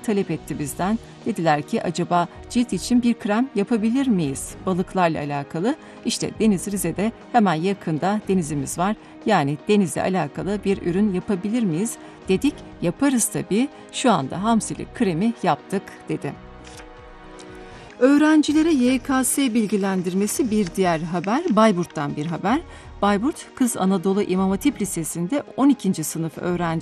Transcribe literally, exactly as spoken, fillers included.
talep etti bizden. Dediler ki acaba cilt için bir krem yapabilir miyiz? Balıklarla alakalı. İşte Deniz Rize'de hemen yakında denizimiz var. Yani denizle alakalı bir ürün yapabilir miyiz? Dedik yaparız tabii. Şu anda hamsilik kremi yaptık dedi. Öğrencilere Y K S bilgilendirmesi bir diğer haber. Bayburt'tan bir haber. Bayburt Kız Anadolu İmam Hatip Lisesi'nde on ikinci sınıf öğrencileri